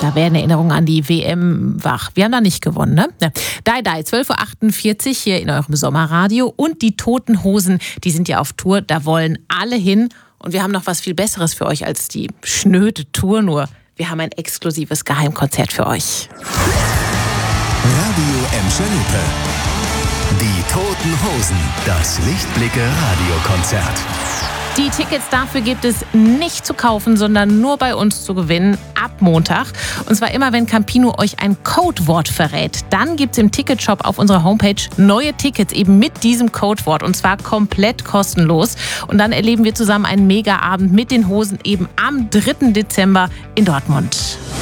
Da werden Erinnerungen an die WM wach. Wir haben da nicht gewonnen, ne? Ja. 12.48 Uhr hier in eurem Sommerradio. Und die Toten Hosen, die sind ja auf Tour. Da wollen alle hin. Und wir haben noch was viel Besseres für euch als die schnöde Tour. Nur wir haben ein exklusives Geheimkonzert für euch. Radio Emscher-Lippe. Die Toten Hosen. Das Lichtblicke-Radiokonzert. Die Tickets dafür gibt es nicht zu kaufen, sondern nur bei uns zu gewinnen ab Montag. Und zwar immer, wenn Campino euch ein Codewort verrät. Dann gibt es im Ticketshop auf unserer Homepage neue Tickets eben mit diesem Codewort. Und zwar komplett kostenlos. Und dann erleben wir zusammen einen Mega-Abend mit den Hosen eben am 3. Dezember in Dortmund.